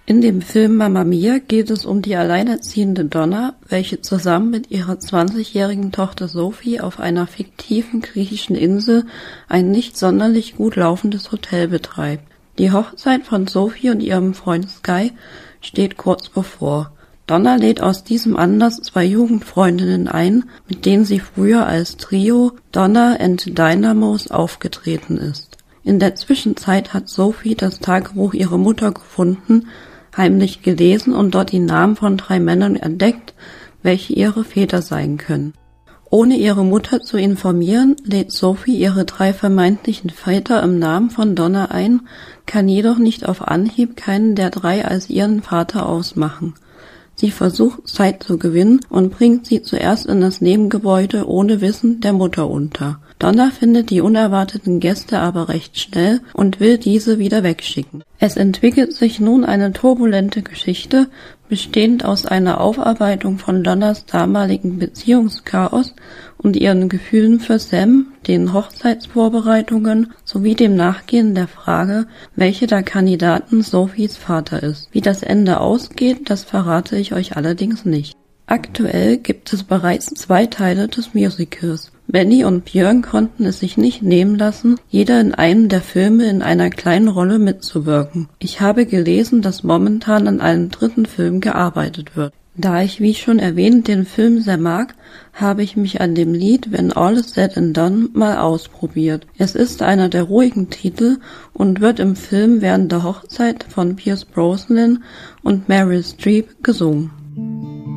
In dem Film Mamma Mia geht es um die alleinerziehende Donna, welche zusammen mit ihrer 20-jährigen Tochter Sophie auf einer fiktiven griechischen Insel ein nicht sonderlich gut laufendes Hotel betreibt. Die Hochzeit von Sophie und ihrem Freund Sky steht kurz bevor. Donna lädt aus diesem Anlass 2 Jugendfreundinnen ein, mit denen sie früher als Trio Donna and Dynamos aufgetreten ist. In der Zwischenzeit hat Sophie das Tagebuch ihrer Mutter gefunden, heimlich gelesen und dort die Namen von 3 Männern entdeckt, welche ihre Väter sein können. Ohne ihre Mutter zu informieren, lädt Sophie ihre 3 vermeintlichen Väter im Namen von Donna ein, kann jedoch nicht auf Anhieb keinen der 3 als ihren Vater ausmachen. Sie versucht, Zeit zu gewinnen und bringt sie zuerst in das Nebengebäude ohne Wissen der Mutter unter. Donna findet die unerwarteten Gäste aber recht schnell und will diese wieder wegschicken. Es entwickelt sich nun eine turbulente Geschichte, bestehend aus einer Aufarbeitung von Donnas damaligen Beziehungschaos und ihren Gefühlen für Sam, den Hochzeitsvorbereitungen sowie dem Nachgehen der Frage, welche der Kandidaten Sophies Vater ist. Wie das Ende ausgeht, das verrate ich euch allerdings nicht. Aktuell gibt es bereits 2 Teile des Musicals. Benny und Björn konnten es sich nicht nehmen lassen, jeder in einem der Filme in einer kleinen Rolle mitzuwirken. Ich habe gelesen, dass momentan an einem 3. Film gearbeitet wird. Da ich, wie schon erwähnt, den Film sehr mag, habe ich mich an dem Lied When All Is Said and Done mal ausprobiert. Es ist einer der ruhigen Titel und wird im Film während der Hochzeit von Pierce Brosnan und Meryl Streep gesungen.